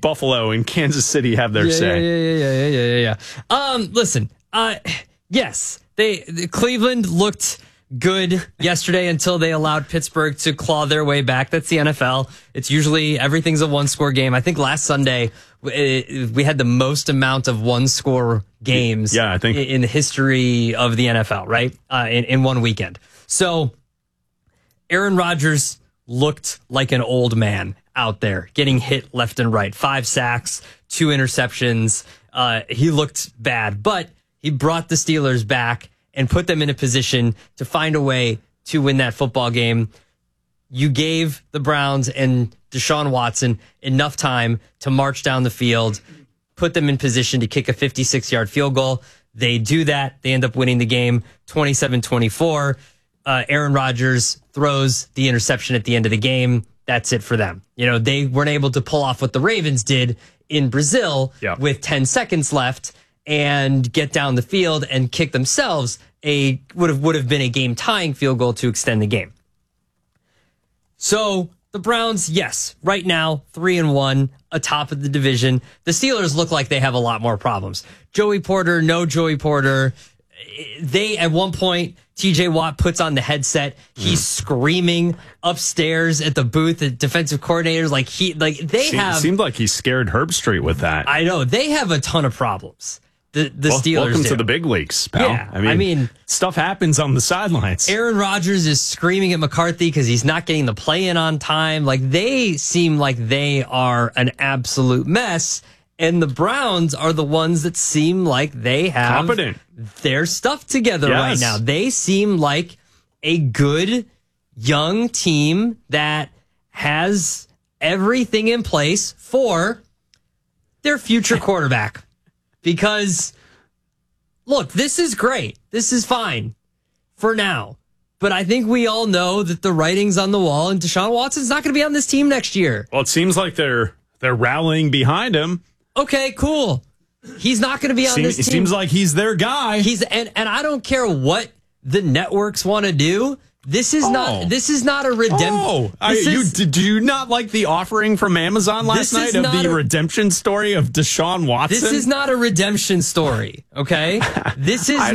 Buffalo and Kansas City have their say. Yeah. Listen, yes, the Cleveland looked good yesterday until they allowed Pittsburgh to claw their way back. That's the NFL. It's usually everything's a one-score game. I think last Sunday we had the most amount of one-score games I think in the history of the NFL, right? In one weekend. So Aaron Rodgers looked like an old man out there, getting hit left and right. 5 sacks, 2 interceptions. He looked bad, but he brought the Steelers back and put them in a position to find a way to win that football game. You gave the Browns and Deshaun Watson enough time to march down the field, put them in position to kick a 56-yard field goal. They do that. They end up winning the game 27-24. Aaron Rodgers throws the interception at the end of the game. That's it for them. You know, they weren't able to pull off what the Ravens did in Brazil with 10 seconds left and get down the field and kick themselves would have been a game-tying field goal to extend the game. So the Browns, yes, right now 3-1, atop of the division. The Steelers look like they have a lot more problems. Joey Porter, no Joey Porter. They at one point, TJ Watt puts on the headset. He's screaming upstairs at the booth at defensive coordinators. It seemed like he scared Herbstreit with that. I know they have a ton of problems. The Steelers. Welcome to the big leagues, pal. Yeah, I mean, stuff happens on the sidelines. Aaron Rodgers is screaming at McCarthy because he's not getting the play in on time. Like, they seem like they are an absolute mess. And the Browns are the ones that seem like they have their stuff together right now. They seem like a good young team that has everything in place for their future quarterback. Because, look, this is great. This is fine for now. But I think we all know that the writing's on the wall, and Deshaun Watson's not going to be on this team next year. Well, it seems like they're rallying behind him. Okay, cool. He's not going to be on this team. It seems like he's their guy. And I don't care what the networks want to do. This is not a redemption. Do you not like the offering from Amazon last night of the redemption story of Deshaun Watson? This is not a redemption story, okay? This is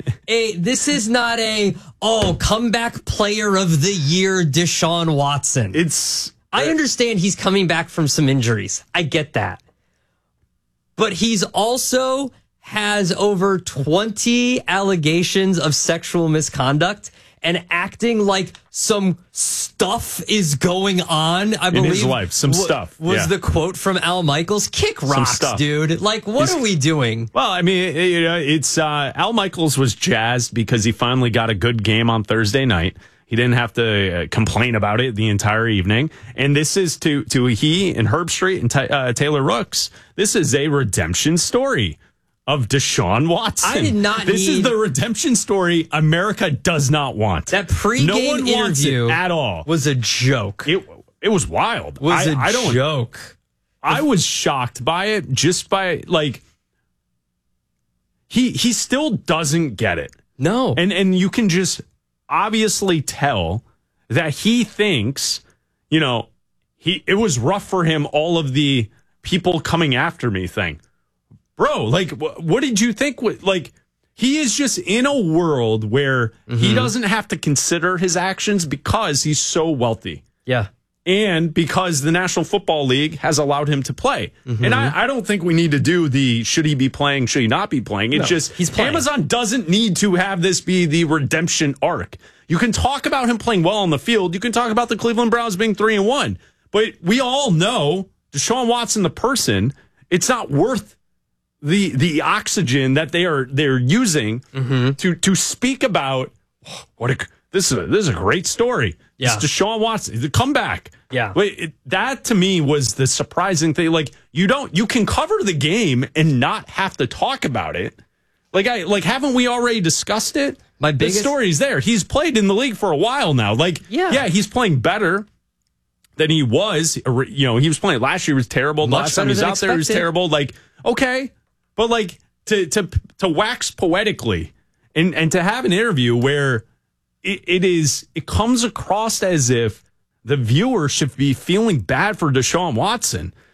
not a comeback player of the year Deshaun Watson. I understand he's coming back from some injuries. I get that. But he's also has over 20 allegations of sexual misconduct and acting like some stuff is going on. I believe in his life, stuff was the quote from Al Michaels. Kick rocks, dude. Like, what are we doing? Well, I mean, it's Al Michaels was jazzed because he finally got a good game on Thursday night. He didn't have to complain about it the entire evening. And this is to he and Herbstreit and Taylor Rooks. This is a redemption story of Deshaun Watson. I did not. This is the redemption story America does not want. That pregame interview at all was a joke. It was wild. Joke. I was shocked by it. Just by he still doesn't get it. No, and you can just obviously tell that he thinks, it was rough for him, all of the people coming after me thing. Bro, what did you think? He is just in a world where he doesn't have to consider his actions because he's so wealthy. Yeah. And because the National Football League has allowed him to play. And I don't think we need to do the should he be playing, should he not be playing. It's just he's playing. Amazon doesn't need to have this be the redemption arc. You can talk about him playing well on the field. You can talk about the Cleveland Browns being 3-1. But we all know Deshaun Watson, the person, it's not worth the oxygen that they're using to speak about this is a great story. Yeah. It's Deshaun Watson, the comeback. Yeah. That to me was the surprising thing. You can cover the game and not have to talk about it. Haven't we already discussed it? The story's there. He's played in the league for a while now. He's playing better than he was. He was playing last year. He was terrible. Last time he was out there, he was terrible. Okay. But to wax poetically and to have an interview where it comes across as if the viewer should be feeling bad for Deshaun Watson.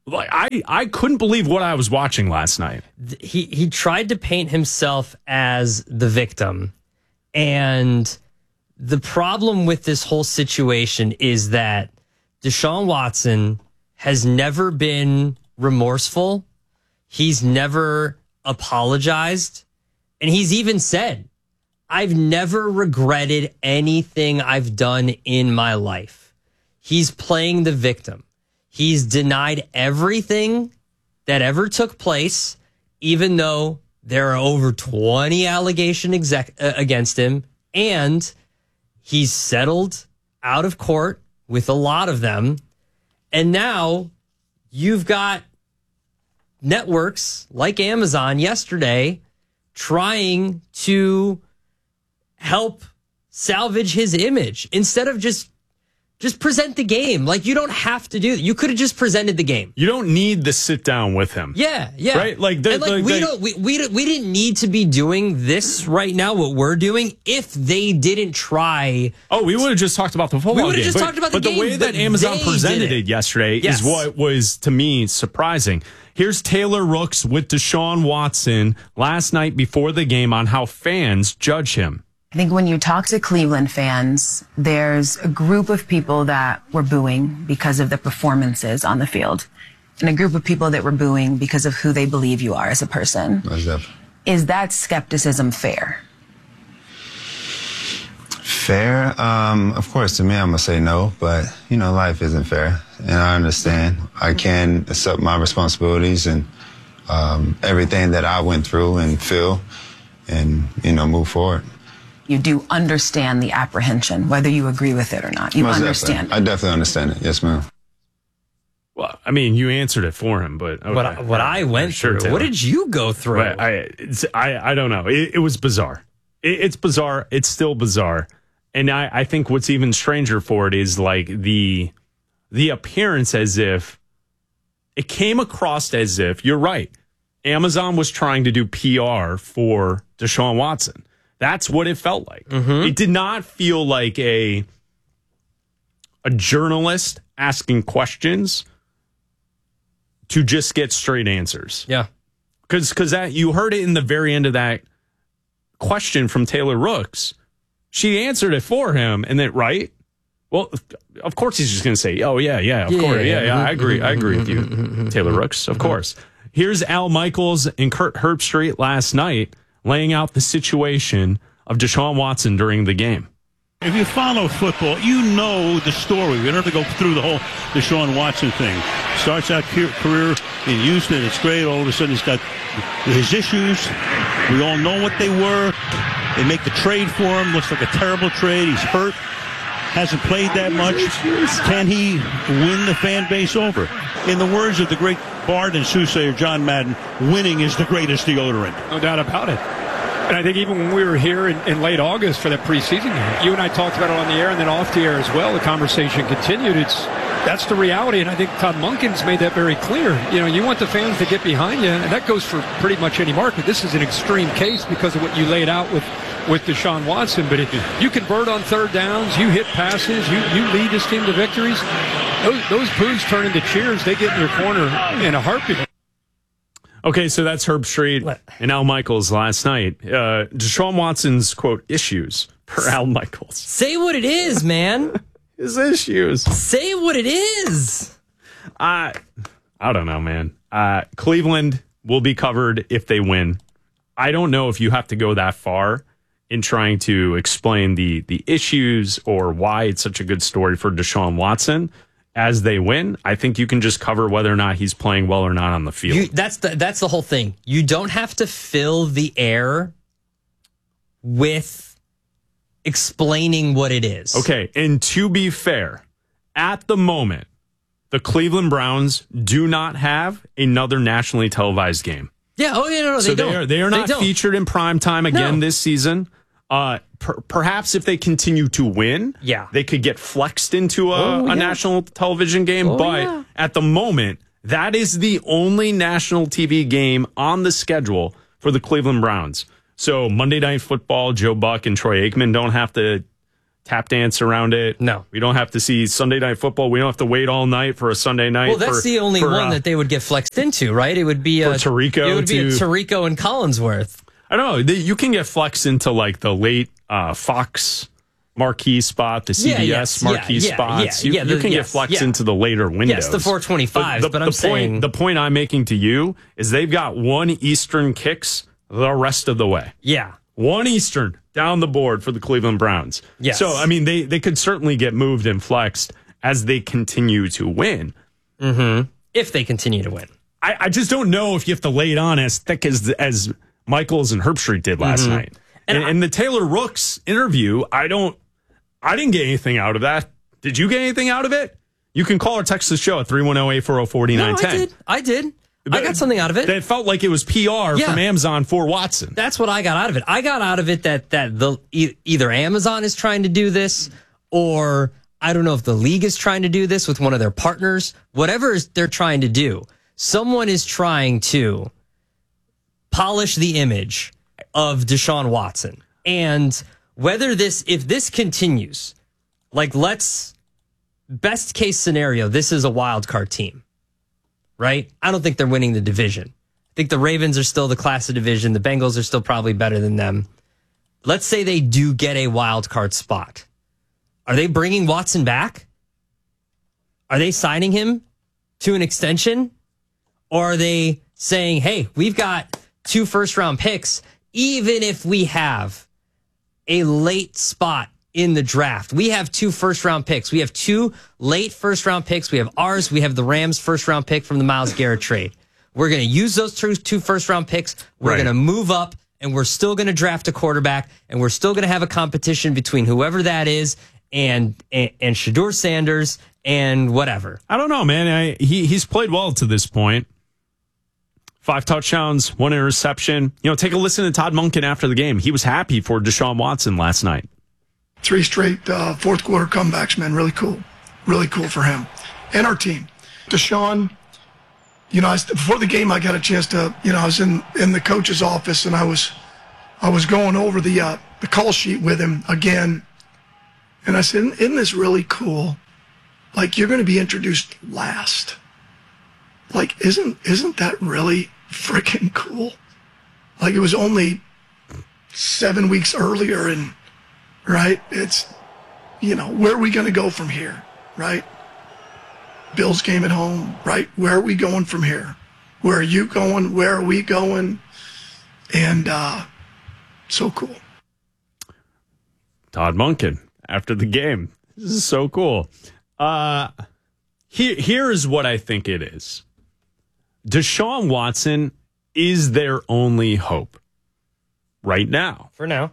Like I couldn't believe what I was watching last night. He tried to paint himself as the victim. And the problem with this whole situation is that Deshaun Watson has never been remorseful. He's never apologized. And he's even said, I've never regretted anything I've done in my life. He's playing the victim. He's denied everything that ever took place, even though there are over 20 allegations against him. And he's settled out of court with a lot of them. And now you've got networks like Amazon yesterday trying to help salvage his image instead of just present the game. Like, you don't have to do that. You could have just presented the game. You don't need to sit down with him. Yeah. Right? We didn't need to be doing this right now, what we're doing, if they didn't try. Oh, we would have just talked about the football game. We would have just talked about the game. But the way that Amazon presented it yesterday is what was, to me, surprising. Here's Taylor Rooks with Deshaun Watson last night before the game on how fans judge him. I think when you talk to Cleveland fans, there's a group of people that were booing because of the performances on the field, and a group of people that were booing because of who they believe you are as a person. Is that skepticism fair? Fair? Of course, to me, I'm going to say no, but, life isn't fair, and I understand. I can accept my responsibilities and everything that I went through and feel and, move forward. You do understand the apprehension, whether you agree with it or not. You understand. I definitely understand it. Yes, ma'am. Well, I mean, you answered it for him, but okay. What I went through. Taylor. What did you go through? I don't know. It was bizarre. It's bizarre. It's still bizarre. And I think what's even stranger for it is like the appearance as if it came across as if, you're right, Amazon was trying to do PR for Deshaun Watson. That's what it felt like. Mm-hmm. It did not feel like a journalist asking questions to just get straight answers. Yeah. Because that you heard it in the very end of that question from Taylor Rooks. She answered it for him, and then, right? Well, of course he's just going to say, oh, yeah, of course. Yeah, I agree with you, Taylor Rooks, of course. Here's Al Michaels and Kurt Herbstreit last night laying out the situation of Deshaun Watson during the game. If you follow football, you know the story. We don't have to go through the whole Deshaun Watson thing. Starts out career in Houston. It's great. All of a sudden, he's got his issues. We all know what they were. They make the trade for him. Looks like a terrible trade. He's hurt. Hasn't played that much. Can he win the fan base over? In the words of the great bard and soothsayer John Madden, winning is the greatest deodorant. No doubt about it. And I think even when we were here in late August for that preseason game, you and I talked about it on the air and then off the air as well. The conversation continued. That's the reality, and I think Todd Monken's made that very clear. You want the fans to get behind you, and that goes for pretty much any market. This is an extreme case because of what you laid out with Deshaun Watson. But if you convert on third downs, you hit passes, you lead this team to victories, those boos turn into cheers. They get in your corner in a heartbeat. Okay, so that's Herbstreit and Al Michaels last night. Deshaun Watson's, quote, issues, per Al Michaels. Say what it is, man. His issues. Say what it is. I don't know, man. Cleveland will be covered if they win. I don't know if you have to go that far in trying to explain the issues or why it's such a good story for Deshaun Watson. As they win, I think you can just cover whether or not he's playing well or not on the field. That's the whole thing. You don't have to fill the air with explaining what it is. Okay, and to be fair, at the moment, the Cleveland Browns do not have another nationally televised game. Yeah, no, so they are not featured in primetime again this season. Perhaps if they continue to win, they could get flexed into a national television game. But at the moment, that is the only national TV game on the schedule for the Cleveland Browns. So Monday Night Football, Joe Buck and Troy Aikman don't have to tap dance around it. No. We don't have to see Sunday Night Football. We don't have to wait all night for a Sunday night. Well, that's the only one that they would get flexed into, right? It would be Tirico. It would be a Tirico and Collinsworth. I don't know. You can get flexed into like the late Fox marquee spot, the CBS marquee spots. You can get flexed into the later windows. Yes, the 425s. But I'm saying the point I'm making to you is they've got one Eastern kicks the rest of the way. Yeah. One Eastern down the board for the Cleveland Browns. Yes. So, I mean, they could certainly get moved and flexed as they continue to win. Mm-hmm. If they continue to win. I just don't know if you have to lay it on as thick as Michaels and Herbstreit did last night. And the Taylor Rooks interview, I didn't get anything out of that. Did you get anything out of it? You can call or text the show at 310-840-4910. No, I did. I got something out of it. That felt like it was PR from Amazon for Watson. That's what I got out of it. I got out of it that either Amazon is trying to do this, or I don't know if the league is trying to do this with one of their partners. Whatever they're trying to do, someone is trying to polish the image of Deshaun Watson. And if this continues, like best case scenario, this is a wild card team. Right? I don't think they're winning the division. I think the Ravens are still the class of division. The Bengals are still probably better than them. Let's say they do get a wild card spot. Are they bringing Watson back? Are they signing him to an extension? Or are they saying, hey, we've got 2 first-round picks, even if we have a late spot in the draft. We have 2 first-round picks. We have 2 late first-round picks. We have ours. We have the Rams' first-round pick from the Myles Garrett trade. We're going to use those 2 first-round picks. We're going to move up, and we're still going to draft a quarterback, and we're still going to have a competition between whoever that is and Shedeur Sanders and whatever. I don't know, man. He's played well to this point. 5 touchdowns, 1 interception. Take a listen to Todd Monken after the game. He was happy for Deshaun Watson last night. 3 straight fourth quarter comebacks, man. Really cool. Really cool for him and our team. Deshaun, before the game, I got a chance to, I was in the coach's office and I was going over the call sheet with him again. And I said, isn't this really cool? Like, you're going to be introduced last. Like, isn't that really freaking cool? Like, it was only 7 weeks earlier and, right? It's, where are we going to go from here, right? Bills game at home, right? Where are we going from here? Where are you going? Where are we going? And so cool. Todd Monken after the game. This is so cool. Here is what I think it is. Deshaun Watson is their only hope right now. For now.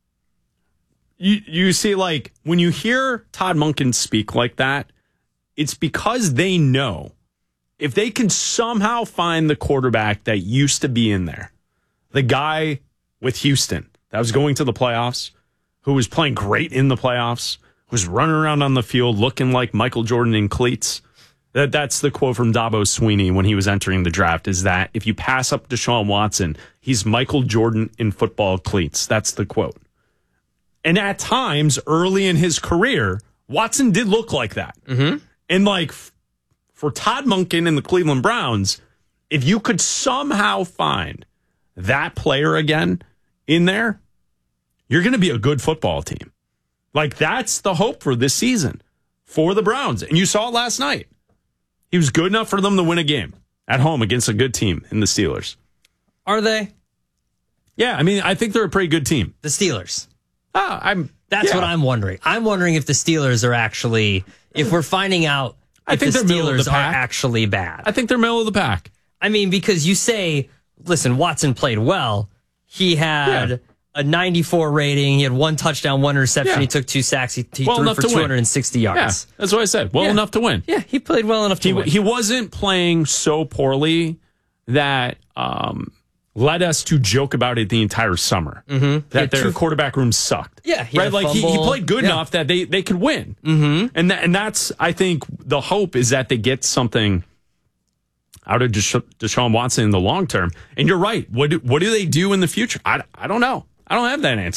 You see, like, when you hear Todd Monken speak like that, it's because they know if they can somehow find the quarterback that used to be in there, the guy with Houston that was going to the playoffs, who was playing great in the playoffs, who's running around on the field looking like Michael Jordan in cleats. That's the quote from Dabo Swinney when he was entering the draft, is that if you pass up Deshaun Watson, he's Michael Jordan in football cleats. That's the quote. And at times, early in his career, Watson did look like that. Mm-hmm. And like, for Todd Monken and the Cleveland Browns, if you could somehow find that player again in there, you're going to be a good football team. Like, that's the hope for this season for the Browns. And you saw it last night. He was good enough for them to win a game at home against a good team in the Steelers. Are they? Yeah, I mean, I think they're a pretty good team. The Steelers. That's what I'm wondering. I'm wondering if the Steelers are actually, if we're finding out if the Steelers are actually bad. I think they're middle of the pack. I mean, because you say, listen, Watson played well. He had a 94 rating. He had 1 touchdown, 1 interception. Yeah. He took 2 sacks. He threw for 260 yards. Yeah, that's what I said. Well enough to win. Yeah, he played well enough to win. He wasn't playing so poorly that led us to joke about it the entire summer. Mm-hmm. That their quarterback room sucked. Yeah, right. Like he played good enough that they could win. Mm-hmm. And that's, I think, the hope is that they get something out of Deshaun Watson in the long term. And you're right. What do they do in the future? I don't know. I don't have that answer.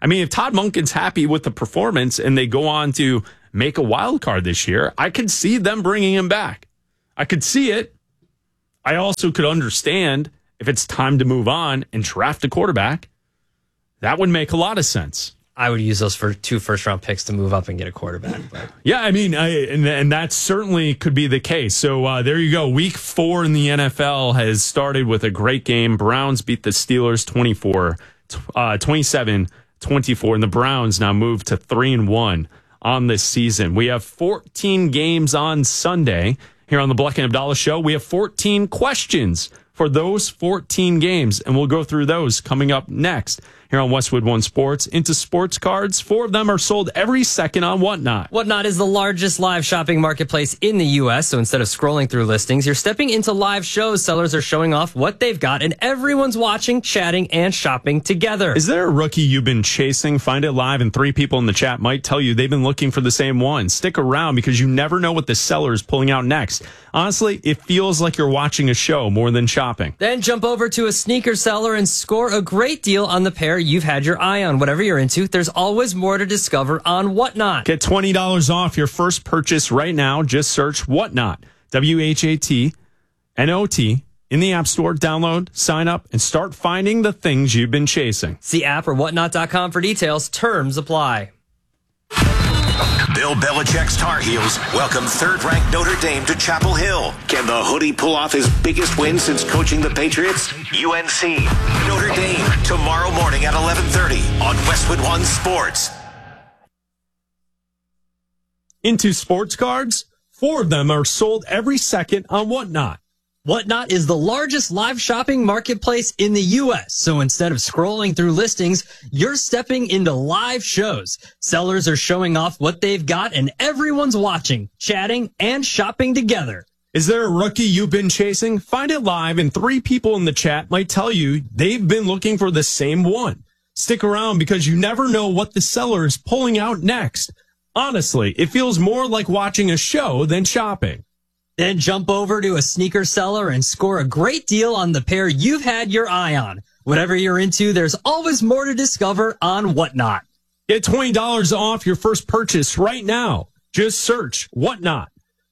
I mean, if Todd Monken's happy with the performance and they go on to make a wild card this year, I could see them bringing him back. I could see it. I also could understand if it's time to move on and draft a quarterback. That would make a lot of sense. I would use those for 2 first-round picks to move up and get a quarterback. But. Yeah, I mean, and that certainly could be the case. So there you go. Week 4 in the NFL has started with a great game. Browns beat the Steelers 27-24, and the Browns now move to 3-1 on this season. We have 14 games on Sunday here on the Bleck and Abdallah Show. We have 14 questions for those 14 games, and we'll go through those coming up next here on Westwood One Sports. Into sports cards, 4 of them are sold every second on Whatnot. Whatnot is the largest live shopping marketplace in the U.S., so instead of scrolling through listings, you're stepping into live shows. Sellers are showing off what they've got, and everyone's watching, chatting, and shopping together. Is there a rookie you've been chasing? Find it live, and 3 people in the chat might tell you they've been looking for the same one. Stick around because you never know what the seller is pulling out next. Honestly, it feels like you're watching a show more than shopping. Then jump over to a sneaker seller and score a great deal on the pair you've had your eye on. Whatever you're into, there's always more to discover on Whatnot. Get $20 off your first purchase right now. Just search Whatnot, WHATNOT, in the App Store. Download, sign up, and start finding the things you've been chasing. See app or whatnot.com for details. Terms apply. Bill Belichick's Tar Heels welcome third-ranked Notre Dame to Chapel Hill. Can the Hoodie pull off his biggest win since coaching the Patriots? UNC, Notre Dame, tomorrow morning at 11:30 on Westwood One Sports. Into sports cards, 4 of them are sold every second on Whatnot. Whatnot is the largest live shopping marketplace in the U.S., so instead of scrolling through listings, you're stepping into live shows. Sellers are showing off what they've got, and everyone's watching, chatting, and shopping together. Is there a rookie you've been chasing? Find it live, and 3 people in the chat might tell you they've been looking for the same one. Stick around because you never know what the seller is pulling out next. Honestly, it feels more like watching a show than shopping. Then jump over to a sneaker seller and score a great deal on the pair you've had your eye on. Whatever you're into, there's always more to discover on Whatnot. Get $20 off your first purchase right now. Just search Whatnot,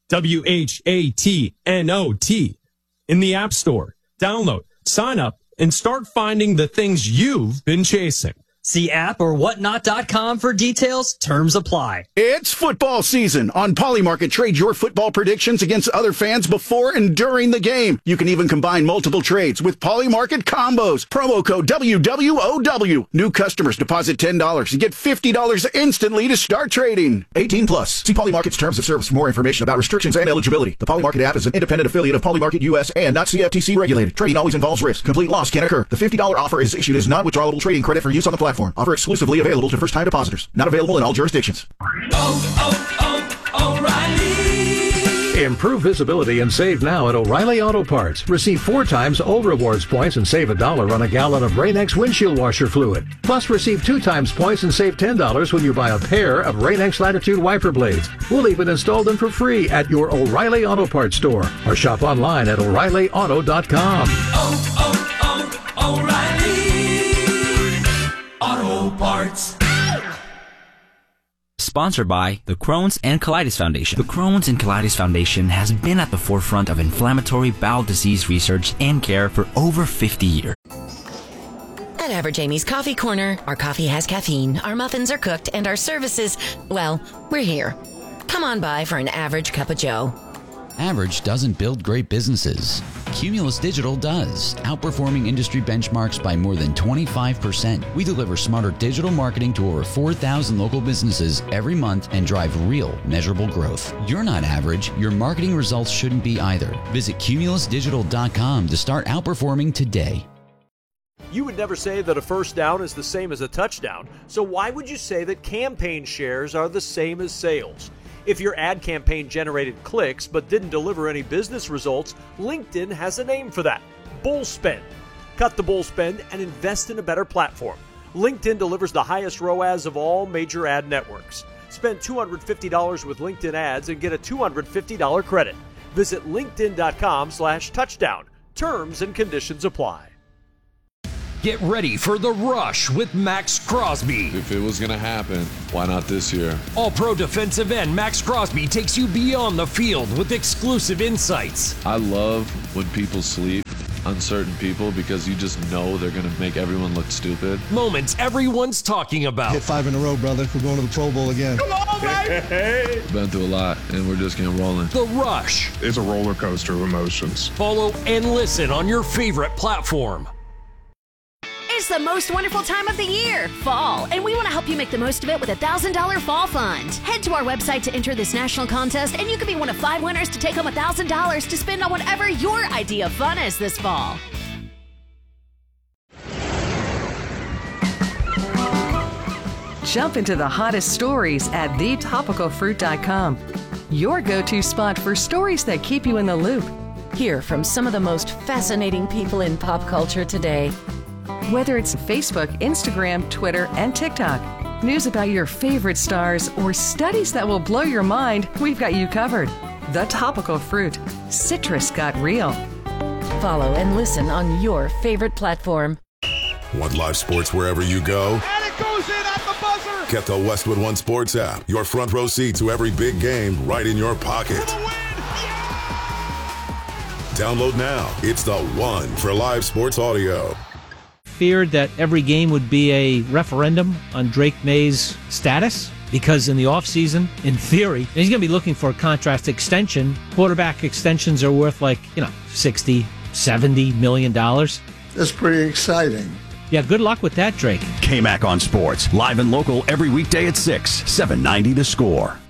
WHATNOT, in the App Store. Download, sign up, and start finding the things you've been chasing. See app or whatnot.com for details. Terms apply. It's football season. On Polymarket, trade your football predictions against other fans before and during the game. You can even combine multiple trades with Polymarket combos. Promo code WWOW. New customers deposit $10 and get $50 instantly to start trading. 18 plus. See Polymarket's terms of service for more information about restrictions and eligibility. The Polymarket app is an independent affiliate of Polymarket US and not CFTC regulated. Trading always involves risk. Complete loss can occur. The $50 offer is issued as non-withdrawable trading credit for use on the platform. Offer exclusively available to first-time depositors. Not available in all jurisdictions. O'Reilly. Improve visibility and save now at O'Reilly Auto Parts. Receive 4 times old rewards points and save $1 on a gallon of Rain-X windshield washer fluid. Plus, receive 2 times points and save $10 when you buy a pair of Rain-X Latitude wiper blades. We'll even install them for free at your O'Reilly Auto Parts store or shop online at O'ReillyAuto.com. O'Reilly Auto Parts. Sponsored by the Crohn's and Colitis Foundation. The Crohn's and Colitis Foundation has been at the forefront of inflammatory bowel disease research and care for over 50 years. At Average Amy's Coffee Corner, our coffee has caffeine, our muffins are cooked, and our services, well, we're here. Come on by for an average cup of joe. Average doesn't build great businesses. Cumulus Digital does, outperforming industry benchmarks by more than 25%. We deliver smarter digital marketing to over 4,000 local businesses every month and drive real, measurable growth. You're not average. Your marketing results shouldn't be either. Visit cumulusdigital.com to start outperforming today. You would never say that a first down is the same as a touchdown, so why would you say that campaign shares are the same as sales? If your ad campaign generated clicks but didn't deliver any business results, LinkedIn has a name for that: bull spend. Cut the bull spend and invest in a better platform. LinkedIn delivers the highest ROAS of all major ad networks. Spend $250 with LinkedIn ads and get a $250 credit. Visit linkedin.com/touchdown. Terms and conditions apply. Get ready for the rush with Max Crosby. If it was going to happen, why not this year? All-Pro defensive end Max Crosby takes you beyond the field with exclusive insights. I love when people sleep on certain people because you just know they're going to make everyone look stupid. Moments everyone's talking about. Hit 5 in a row, brother. We're going to the Pro Bowl again. Come on, baby! Been through a lot, and we're just getting rolling. The Rush. It's a roller coaster of emotions. Follow and listen on your favorite platform. It's the most wonderful time of the year, fall, and we want to help you make the most of it with a $1,000 fall fund. Head to our website to enter this national contest, and you could be one of 5 winners to take home $1,000 to spend on whatever your idea of fun is this fall. Jump into the hottest stories at thetopicalfruit.com. Your go-to spot for stories that keep you in the loop. Hear from some of the most fascinating people in pop culture today. Whether it's Facebook, Instagram, Twitter, and TikTok, news about your favorite stars, or studies that will blow your mind, we've got you covered. The Topical Fruit. Citrus got real. Follow and listen on your favorite platform. Want live sports wherever you go? And it goes in at the buzzer! Get the Westwood One Sports app. Your front row seat to every big game right in your pocket. For the win! Download now. It's the one for live sports audio. Feared that every game would be a referendum on Drake May's status because in the offseason, in theory, he's going to be looking for a contract extension. Quarterback extensions are worth $60, $70 million. That's pretty exciting. Yeah, good luck with that, Drake. KMAC on Sports, live and local every weekday at 6, 790 The Score.